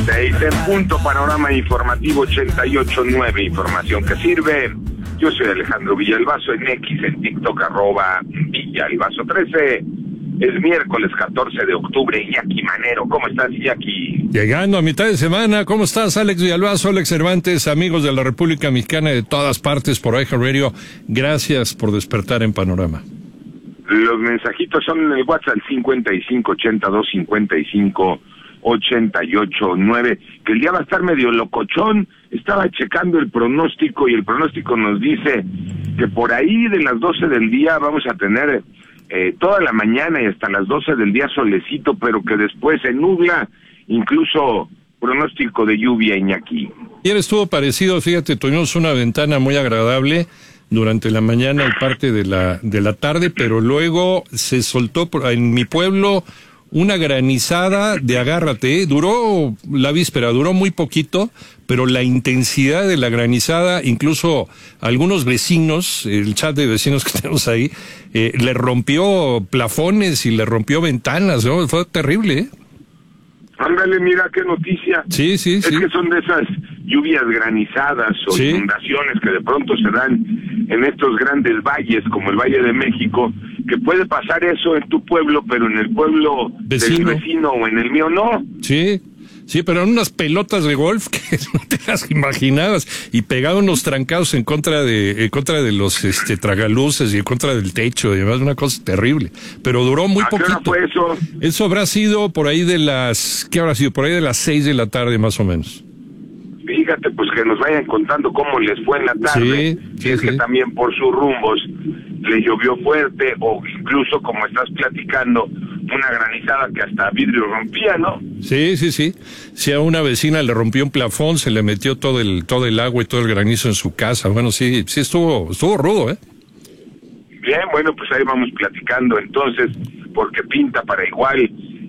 6 en punto, panorama informativo 88.9, información que sirve. Yo soy Alejandro Villalbazo, en X, en TikTok, @Villalbazo13. Es miércoles 14 de octubre, Iñaki Manero. ¿Cómo estás, Iñaki? Llegando a mitad de semana, ¿cómo estás, Alex Villalbazo, Alex Cervantes, amigos de la República Mexicana de todas partes por iHeartRadio? Gracias por despertar en Panorama. Los mensajitos son en el WhatsApp 55825588.9, que el día va a estar medio locochón. Estaba checando el pronóstico y el pronóstico nos dice que por ahí de las 12 del día vamos a tener toda la mañana y hasta las 12 del día solecito, pero que después se nubla, incluso pronóstico de lluvia, Iñaki. Ayer estuvo parecido, fíjate, tuvimos una ventana muy agradable durante la mañana y parte de la tarde, pero luego se soltó en mi pueblo una granizada de agárrate, duró la víspera, duró muy poquito, pero la intensidad de la granizada, incluso algunos vecinos, el chat de vecinos que tenemos ahí, le rompió plafones y le rompió ventanas, ¿no? Fue terrible, ¿eh? Ándale, mira qué noticia. Sí. Es que son de esas lluvias granizadas o inundaciones que de pronto se dan en estos grandes valles, como el Valle de México, que puede pasar eso en tu pueblo, pero en el pueblo del vecino o en el mío no. Sí, pero eran unas pelotas de golf que no te las imaginabas y pegado unos trancados en contra de los tragaluces y en contra del techo y demás, una cosa terrible. Pero duró muy poquito. ¿A qué hora fue eso? Eso habrá sido por ahí de las, ¿qué habrá sido? Por ahí de las 6 de la tarde más o menos. Fíjate, pues que nos vayan contando cómo les fue en la tarde, si es que también por sus rumbos les llovió fuerte o incluso, como estás platicando, una granizada que hasta vidrio rompía, ¿no? Sí. Si a una vecina le rompió un plafón, se le metió todo el agua y todo el granizo en su casa. Bueno, sí estuvo rudo, ¿eh? Bien, bueno, pues ahí vamos platicando entonces, porque pinta para igual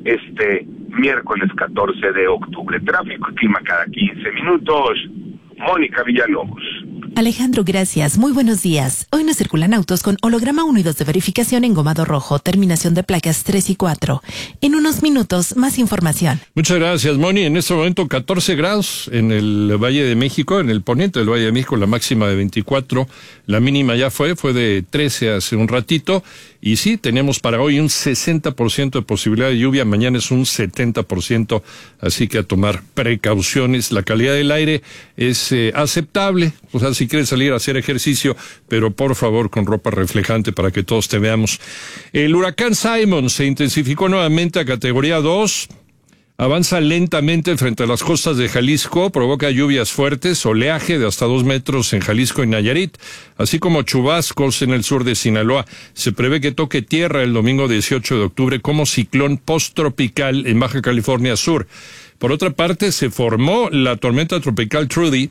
miércoles 14 de octubre. Tráfico y clima cada 15 minutos. Mónica Villalobos. Alejandro, gracias. Muy buenos días. Hoy no circulan autos con holograma 1 y 2 de verificación engomado rojo, terminación de placas 3 y 4. En unos minutos, más información. Muchas gracias, Moni. En este momento 14 grados en el Valle de México, en el poniente del Valle de México, la máxima de 24. La mínima ya fue de 13 hace un ratito. Y sí, tenemos para hoy un 60% de posibilidad de lluvia, mañana es un 70%, así que a tomar precauciones. La calidad del aire es aceptable, o sea, si quieres salir a hacer ejercicio, pero por favor con ropa reflejante para que todos te veamos. El huracán Simon se intensificó nuevamente a categoría 2. Avanza lentamente frente a las costas de Jalisco, provoca lluvias fuertes, oleaje de hasta 2 metros en Jalisco y Nayarit, así como chubascos en el sur de Sinaloa. Se prevé que toque tierra el domingo 18 de octubre como ciclón posttropical en Baja California Sur. Por otra parte, se formó la tormenta tropical Trudy.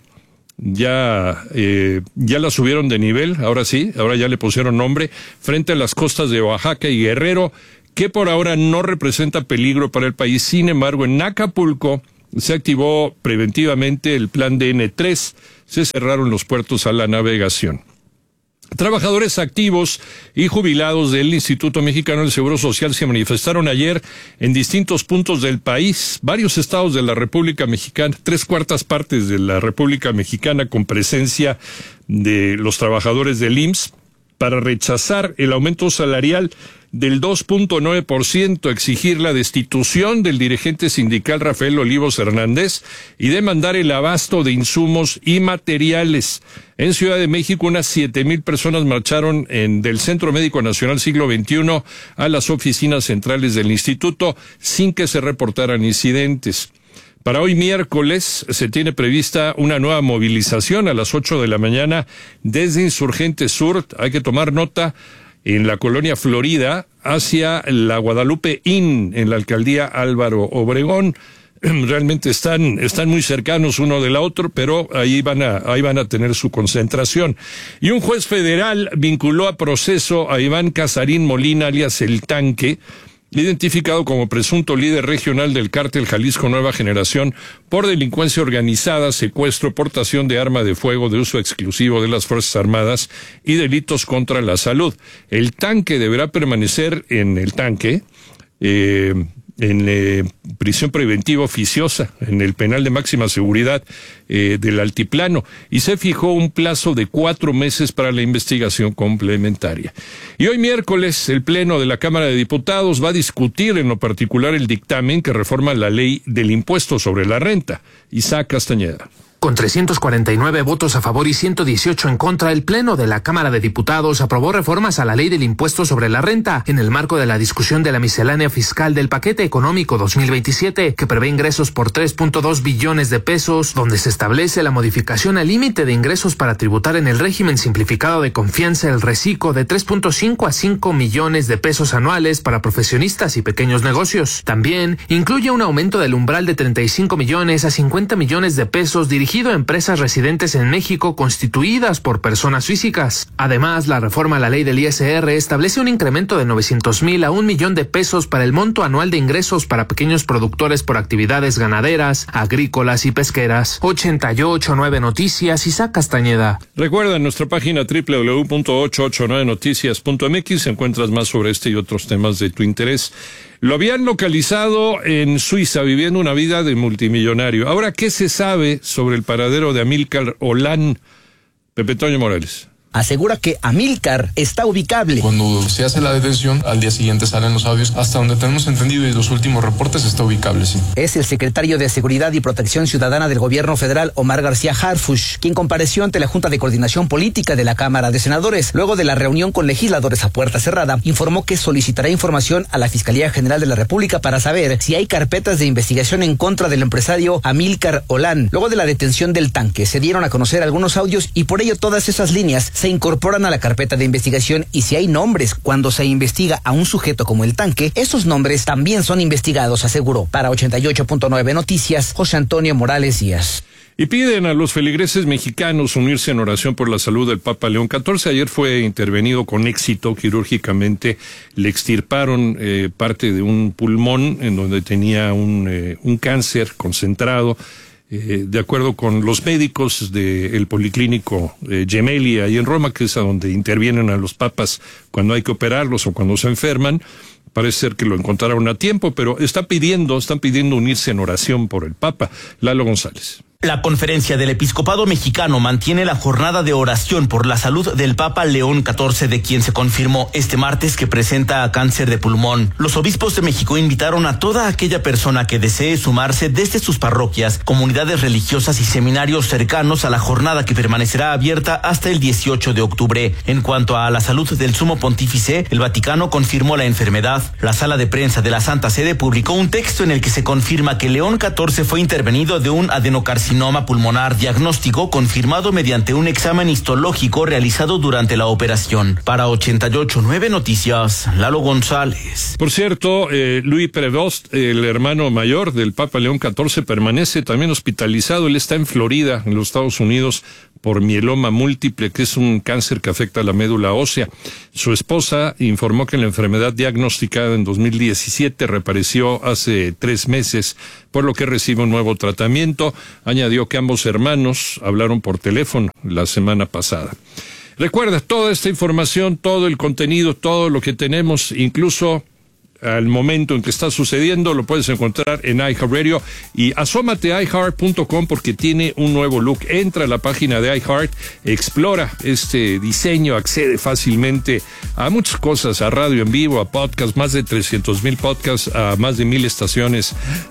Ya la subieron de nivel, ahora ya le pusieron nombre, frente a las costas de Oaxaca y Guerrero, que por ahora no representa peligro para el país. Sin embargo, en Acapulco se activó preventivamente el plan DN3, se cerraron los puertos a la navegación. Trabajadores activos y jubilados del Instituto Mexicano del Seguro Social se manifestaron ayer en distintos puntos del país. Varios estados de la República Mexicana, 3/4 partes de la República Mexicana con presencia de los trabajadores del IMSS, para rechazar el aumento salarial del 2.9%, exigir la destitución del dirigente sindical Rafael Olivos Hernández y demandar el abasto de insumos y materiales. En Ciudad de México, unas 7,000 personas marcharon del Centro Médico Nacional Siglo XXI a las oficinas centrales del instituto sin que se reportaran incidentes. Para hoy miércoles se tiene prevista una nueva movilización a las 8 de la mañana desde Insurgente Sur. Hay que tomar nota, en la colonia Florida hacia la Guadalupe Inn en la alcaldía Álvaro Obregón. Realmente están muy cercanos uno del otro, pero ahí van a tener su concentración. Y un juez federal vinculó a proceso a Iván Casarín Molina, alias El Tanque, identificado como presunto líder regional del cártel Jalisco Nueva Generación por delincuencia organizada, secuestro, portación de arma de fuego de uso exclusivo de las Fuerzas Armadas y delitos contra la salud. El Tanque deberá permanecer en el tanque en prisión preventiva oficiosa, en el penal de máxima seguridad del Altiplano, y se fijó un plazo de 4 meses para la investigación complementaria. Y hoy miércoles, el Pleno de la Cámara de Diputados va a discutir en lo particular el dictamen que reforma la ley del impuesto sobre la renta. Isaac Castañeda. Con 349 votos a favor y 118 en contra, el Pleno de la Cámara de Diputados aprobó reformas a la ley del impuesto sobre la renta en el marco de la discusión de la miscelánea fiscal del paquete económico 2027, que prevé ingresos por 3.2 billones de pesos, donde se establece la modificación al límite de ingresos para tributar en el régimen simplificado de confianza el reciclo de 3.5 a 5 millones de pesos anuales para profesionistas y pequeños negocios. También incluye un aumento del umbral de 35 millones a 50 millones de pesos dirigido a empresas residentes en México constituidas por personas físicas. Además, la reforma a la ley del ISR establece un incremento de 900,000 a 1 millón de pesos para el monto anual de ingresos para pequeños productores por actividades ganaderas, agrícolas y pesqueras. 889 Noticias, Isaac Castañeda. Recuerda, en nuestra página www.889noticias.mx encuentras más sobre este y otros temas de tu interés. Lo habían localizado en Suiza, viviendo una vida de multimillonario. Ahora, ¿qué se sabe sobre el paradero de Amílcar Olán? Pepe Toño Morales. Asegura que Amílcar está ubicable. Cuando se hace la detención, al día siguiente salen los audios. Hasta donde tenemos entendido y los últimos reportes, está ubicable, sí. Es el secretario de Seguridad y Protección Ciudadana del Gobierno Federal, Omar García Harfuch, quien compareció ante la Junta de Coordinación Política de la Cámara de Senadores. Luego de la reunión con legisladores a puerta cerrada, informó que solicitará información a la Fiscalía General de la República para saber si hay carpetas de investigación en contra del empresario Amílcar Olán. Luego de la detención del tanque, se dieron a conocer algunos audios y por ello todas esas líneas se incorporan a la carpeta de investigación, y si hay nombres cuando se investiga a un sujeto como el tanque, esos nombres también son investigados, aseguró. Para 88.9 Noticias, José Antonio Morales Díaz. Y piden a los feligreses mexicanos unirse en oración por la salud del Papa León XIV. Ayer fue intervenido con éxito quirúrgicamente. Le extirparon parte de un pulmón en donde tenía un cáncer concentrado. De acuerdo con los médicos del Policlínico Gemelli ahí en Roma, que es a donde intervienen a los papas cuando hay que operarlos o cuando se enferman, parece ser que lo encontraron a tiempo, pero están pidiendo unirse en oración por el Papa. Lalo González. La Conferencia del Episcopado Mexicano mantiene la jornada de oración por la salud del Papa León XIV, de quien se confirmó este martes que presenta cáncer de pulmón. Los obispos de México invitaron a toda aquella persona que desee sumarse desde sus parroquias, comunidades religiosas y seminarios cercanos a la jornada, que permanecerá abierta hasta el 18 de octubre. En cuanto a la salud del Sumo Pontífice, el Vaticano confirmó la enfermedad. La Sala de Prensa de la Santa Sede publicó un texto en el que se confirma que León XIV fue intervenido de un adenocarcinoma pulmonar, diagnóstico confirmado mediante un examen histológico realizado durante la operación. Para 88.9 Noticias, Lalo González. Por cierto, Louis Prevost, el hermano mayor del Papa León XIV, permanece también hospitalizado. Él está en Florida, en los Estados Unidos, por mieloma múltiple, que es un cáncer que afecta a la médula ósea. Su esposa informó que la enfermedad diagnosticada en 2017 reapareció hace 3 meses, por lo que recibe un nuevo tratamiento. Añadió que ambos hermanos hablaron por teléfono la semana pasada. Recuerda, toda esta información, todo el contenido, todo lo que tenemos, incluso al momento en que está sucediendo, lo puedes encontrar en iHeartRadio, y asómate a iHeart.com porque tiene un nuevo look. Entra a la página de iHeart, explora este diseño, accede fácilmente a muchas cosas, a radio en vivo, a podcast, más de 300,000 podcasts, a más de 1,000 estaciones,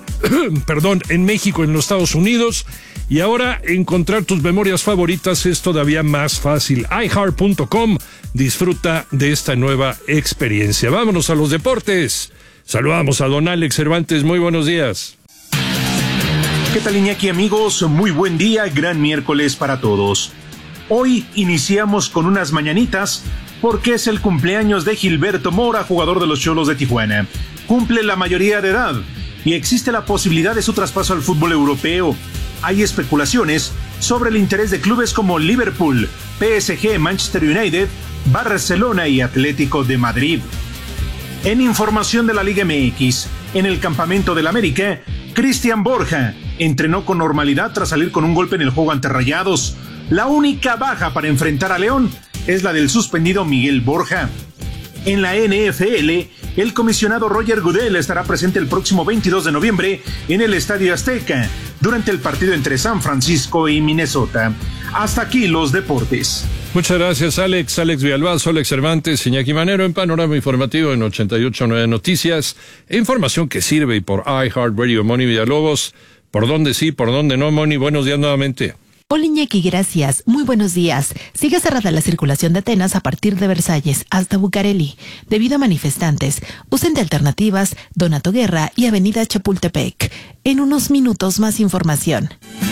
en México, en los Estados Unidos. Y ahora encontrar tus memorias favoritas es todavía más fácil. iHeart.com. Disfruta de esta nueva experiencia. Vámonos a los deportes. Saludamos a don Alex Cervantes. Muy buenos días. ¿Qué tal, Iñaki, amigos? Muy buen día, gran miércoles para todos. Hoy iniciamos con unas mañanitas porque es el cumpleaños de Gilberto Mora, jugador de los Xolos de Tijuana. Cumple la mayoría de edad y existe la posibilidad de su traspaso al fútbol europeo. Hay especulaciones sobre el interés de clubes como Liverpool, PSG, Manchester United, Barcelona y Atlético de Madrid. En información de la Liga MX, en el campamento del América, Cristian Borja entrenó con normalidad tras salir con un golpe en el juego ante Rayados. La única baja para enfrentar a León es la del suspendido Miguel Borja. En la NFL, el comisionado Roger Goodell estará presente el próximo 22 de noviembre en el Estadio Azteca, durante el partido entre San Francisco y Minnesota. Hasta aquí los deportes. Muchas gracias, Alex. Alex Villalbazo, Alex Cervantes, Iñaki Manero en Panorama Informativo en 88.9 Noticias. Información que sirve y por iHeartRadio. Moni Villalobos, ¿por dónde sí, por dónde no, Moni? Buenos días nuevamente. Hola Iñaki, gracias. Muy buenos días. Sigue cerrada la circulación de Atenas a partir de Versalles hasta Bucareli, debido a manifestantes. Usen de alternativas Donato Guerra y Avenida Chapultepec. En unos minutos más información.